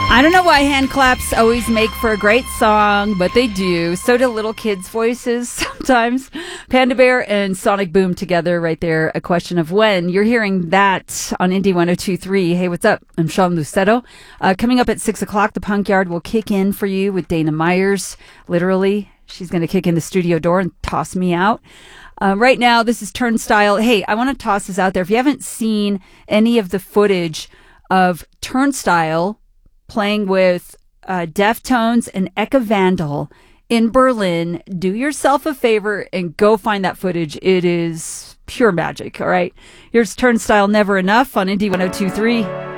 I don't know why hand claps always make for a great song, but they do. So do little kids' voices sometimes. Panda Bear and Sonic Boom together right there. A question of when. You're hearing that on Indie 102.3. Hey, what's up? I'm Sean Lucetto. Coming up at 6 o'clock, the Punk Yard will kick in for you with Dana Myers. Literally, she's going to kick in the studio door and toss me out. Right now, this is Turnstile. Hey, I want to toss this out there. If you haven't seen any of the footage of Turnstile playing with Deftones and Ecca Vandal in Berlin, do yourself a favor and go find that footage. It is pure magic, all right? Here's Turnstile, Never Enough on Indie 102.3.